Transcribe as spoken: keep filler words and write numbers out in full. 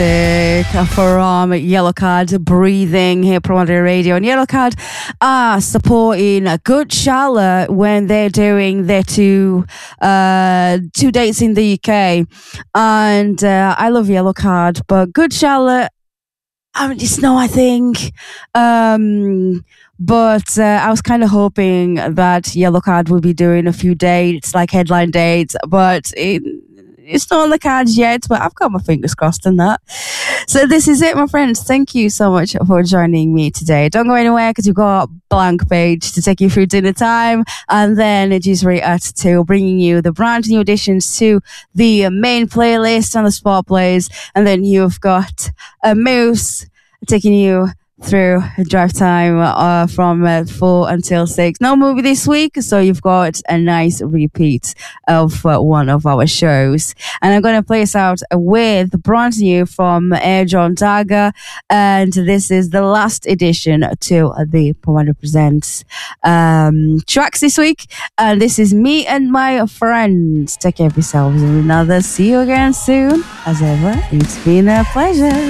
From Yellowcard, Breathing here, Promoter Radio, and Yellowcard are supporting Good Charlotte when they're doing their two uh, two dates in the U K, and uh, I love Yellowcard, but Good Charlotte, I mean, it's not, I think. Um, but uh, I was kind of hoping that Yellowcard would be doing a few dates, like headline dates, but it, it's not on the cards yet, but I've got my fingers crossed on that. So this is it, my friends. Thank you so much for joining me today. Don't go anywhere because you've got a blank page to take you through dinner time, and then just right at two, bringing you the brand new additions to the main playlist on the spot plays, and then you've got a Moose taking you through drive time uh, from uh, four until six. No movie this week, so you've got a nice repeat of uh, one of our shows. And I'm going to play us out with brand new from Air John Dagger, and this is the last edition to the Pomada Presents um, tracks this week. And this is Me and My Friends. Take care of yourselves and another. See you again soon. As ever, it's been a pleasure.